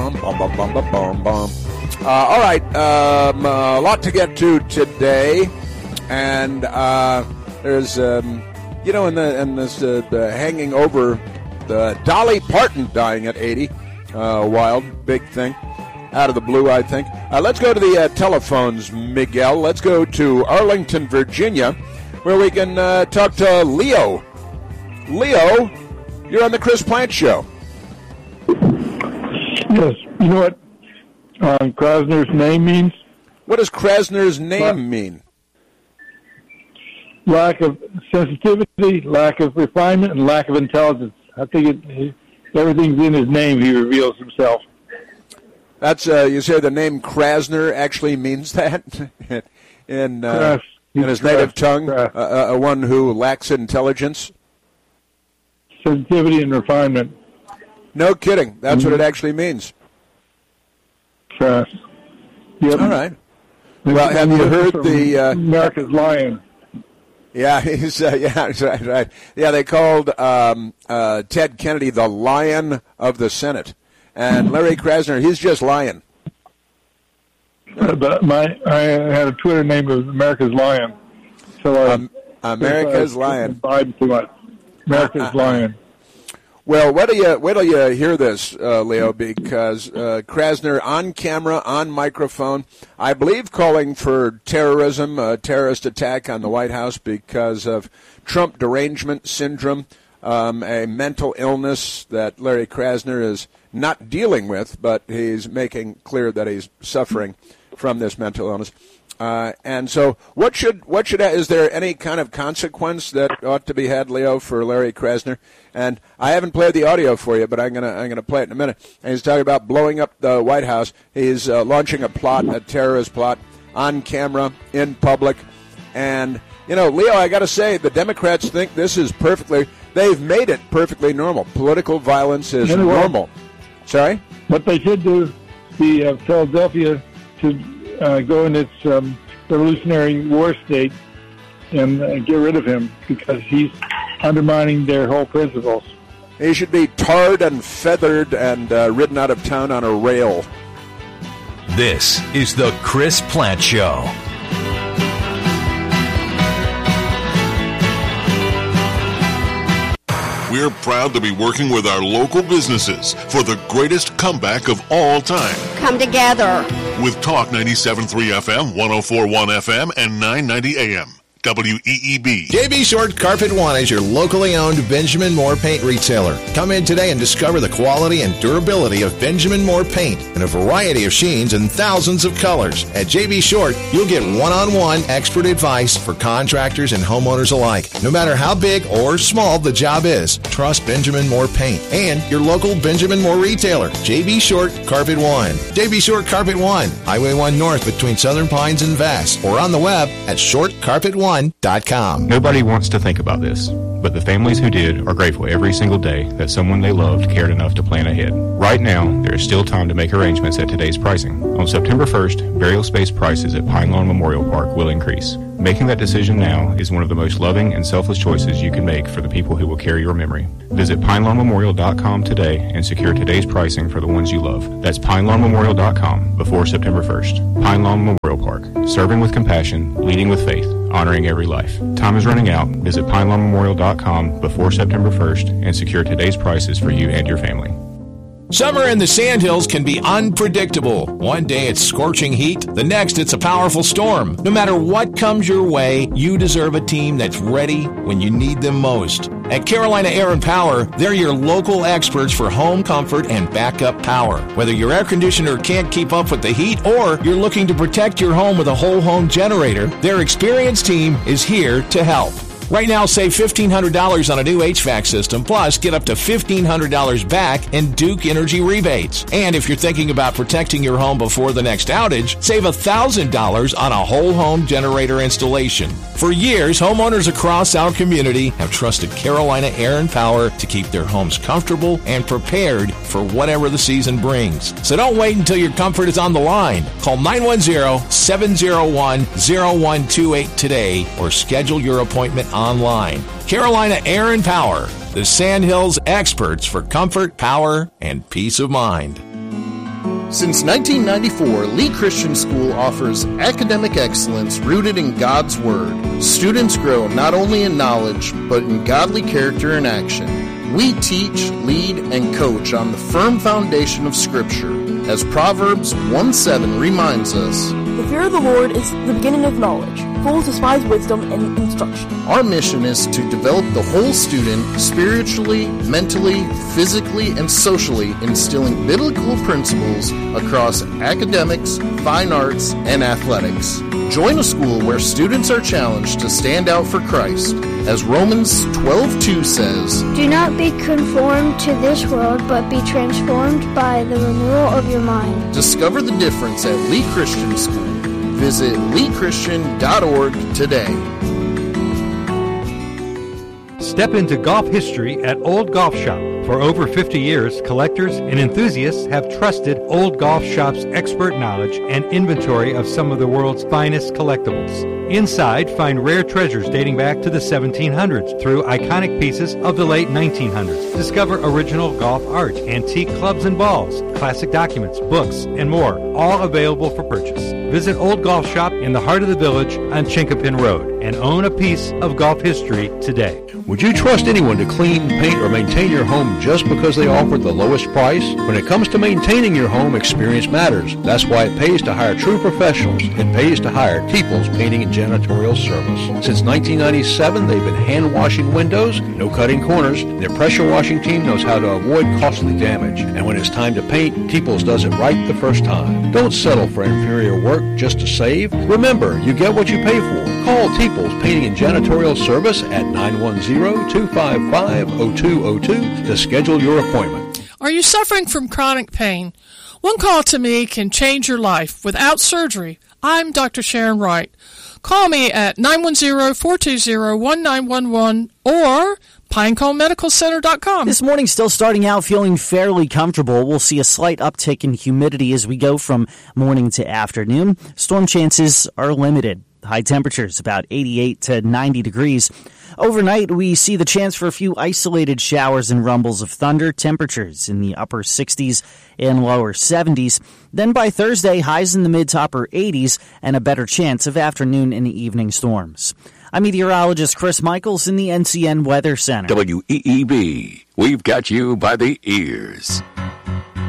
All right, a lot to get to today, and there's in this hanging over the Dolly Parton dying at 80, wild big thing, out of the blue, I think. Let's go to the telephones, Miguel. Let's go to Arlington, Virginia, where we can talk to Leo. Leo, you're on the Chris Plante Show. Yes. You know what Krasner's name means? What does Krasner's name mean? Lack of sensitivity, lack of refinement, and lack of intelligence. I think everything's in his name. He reveals himself. That's you say the name Krasner actually means that in his native tongue. One who lacks intelligence, sensitivity, and refinement. No kidding. That's what it actually means. Yep. All right. Well, have you heard the America's Lion? Yeah, he's right. Yeah, they called Ted Kennedy the Lion of the Senate, and Larry Krasner, he's just lying. But I had a Twitter name of America's Lion, so America's Lion. America's Lion. Well, wait till you hear this, Leo, because Krasner on camera, on microphone, I believe calling for terrorism, a terrorist attack on the White House because of Trump derangement syndrome, a mental illness that Larry Krasner is not dealing with, but he's making clear that he's suffering from this mental illness. And so, is there any kind of consequence that ought to be had, Leo, for Larry Krasner? And I haven't played the audio for you, but I'm gonna play it in a minute. And he's talking about blowing up the White House. He's launching a terrorist plot on camera, in public. And, Leo, I got to say, the Democrats think this is they've made it perfectly normal. Political violence is normal. Sorry? What they should do, Philadelphia to go in its Revolutionary War state and get rid of him because he's undermining their whole principles. He should be tarred and feathered and ridden out of town on a rail. This is the Chris Plante Show. We're proud to be working with our local businesses for the greatest comeback of all time. Come together. With Talk 97.3 FM, 104.1 FM, and 990 AM. WEEB. JB Short Carpet One is your locally owned Benjamin Moore paint retailer. Come in today and discover the quality and durability of Benjamin Moore paint in a variety of sheens and thousands of colors. At JB Short, you'll get one-on-one expert advice for contractors and homeowners alike. No matter how big or small the job is, trust Benjamin Moore paint and your local Benjamin Moore retailer, JB Short Carpet One. JB Short Carpet One, Highway 1 North between Southern Pines and Vass, or on the web at shortcarpet1.com. Nobody wants to think about this, but the families who did are grateful every single day that someone they loved cared enough to plan ahead. Right now, there is still time to make arrangements at today's pricing. On September 1st, burial space prices at Pine Lawn Memorial Park will increase. Making that decision now is one of the most loving and selfless choices you can make for the people who will carry your memory. Visit PinelawnMemorial.com today and secure today's pricing for the ones you love. That's PinelawnMemorial.com before September 1st. Pine Lawn Memorial Park. Serving with compassion, leading with faith, honoring every life. Time is running out. Visit PinelawnMemorial.com before September 1st and secure today's prices for you and your family. Summer in the Sandhills can be unpredictable. One day it's scorching heat, the next it's a powerful storm. No matter what comes your way, you deserve a team that's ready when you need them most. At Carolina Air and Power, they're your local experts for home comfort and backup power. Whether your air conditioner can't keep up with the heat or you're looking to protect your home with a whole home generator, their experienced team is here to help. Right now, save $1,500 on a new HVAC system, plus get up to $1,500 back in Duke Energy rebates. And if you're thinking about protecting your home before the next outage, save $1,000 on a whole home generator installation. For years, homeowners across our community have trusted Carolina Air and Power to keep their homes comfortable and prepared for whatever the season brings. So don't wait until your comfort is on the line. Call 910-701-0128 today or schedule your appointment online. Carolina Air and Power, the Sandhills experts for comfort, power, and peace of mind. Since 1994, Lee Christian School offers academic excellence rooted in God's Word. Students grow not only in knowledge, but in godly character and action. We teach, lead, and coach on the firm foundation of Scripture. As Proverbs 1:7 reminds us, "The fear of the Lord is the beginning of knowledge. Fools despise wisdom and instruction." Our mission is to develop the whole student spiritually, mentally, physically, and socially, instilling biblical principles across academics, fine arts, and athletics. Join a school where students are challenged to stand out for Christ. As Romans 12:2 says, "Do not be conformed to this world, but be transformed by the renewal of your mind." Discover the difference at Lee Christian School. Visit leechristian.org today. Step into golf history at Old Golf Shop. For over 50 years, collectors and enthusiasts have trusted Old Golf Shop's expert knowledge and inventory of some of the world's finest collectibles. Inside, find rare treasures dating back to the 1700s through iconic pieces of the late 1900s. Discover original golf art, antique clubs and balls, classic documents, books, and more, all available for purchase. Visit Old Golf Shop in the heart of the village on Chinkapin Road and own a piece of golf history today. Would you trust anyone to clean, paint, or maintain your home just because they offer the lowest price? When it comes to maintaining your home, experience matters. That's why it pays to hire true professionals. It pays to hire Teeples Painting and Janitorial Service. Since 1997, they've been hand-washing windows, no cutting corners. Their pressure washing team knows how to avoid costly damage. And when it's time to paint, Teeples does it right the first time. Don't settle for inferior work just to save. Remember, you get what you pay for. Call Teeples Painting and Janitorial Service at 910-255-0202 to schedule your appointment. Are you suffering from chronic pain? One call to me can change your life without surgery. I'm Dr. Sharon Wright. Call me at 910-420-1911 or PineConeMedicalCenter.com. This morning, still starting out feeling fairly comfortable. We'll see a slight uptick in humidity as we go from morning to afternoon. Storm chances are limited. High temperatures about 88 to 90 degrees. Overnight, we see the chance for a few isolated showers and rumbles of thunder, temperatures in the upper 60s and lower 70s. Then by Thursday, highs in the mid to upper 80s and a better chance of afternoon and evening storms. I'm meteorologist Chris Michaels in the NCN Weather Center. WEEB, we've got you by the ears.